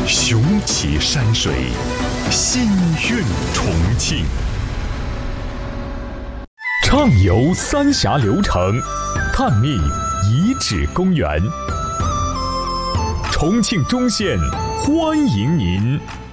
雄奇山水，心韵重庆。畅游三峡流程，探秘遗址公园。重庆中县欢迎您。